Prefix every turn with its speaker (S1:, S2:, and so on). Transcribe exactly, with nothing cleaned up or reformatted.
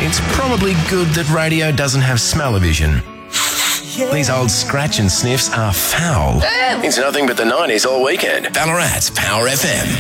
S1: it's probably good that radio doesn't have smell-o-vision. These old scratch and sniffs are foul. It's nothing but the nineties all weekend. Ballarat's Power F M.